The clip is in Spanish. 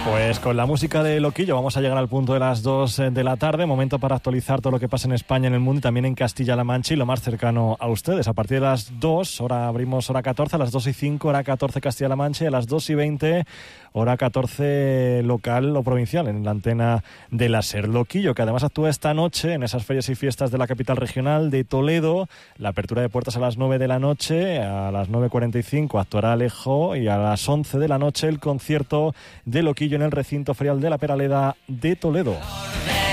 Pues con la música de Loquillo vamos a llegar al punto de las 2 de la tarde, momento para actualizar todo lo que pasa en España, en el mundo y también en Castilla-La Mancha y lo más cercano a ustedes. A partir de las 2, abrimos hora 14, a las 2:05, hora 14 Castilla-La Mancha y a las 2:20, hora 14 local o provincial en la antena de la SER. Loquillo, que además actúa esta noche en esas ferias y fiestas de la capital regional de Toledo. La apertura de puertas a las 9 de la noche, a las 9:45 actuará Alejo y a las 11 de la noche el concierto de Loquillo en el recinto ferial de la Peraleda de Toledo.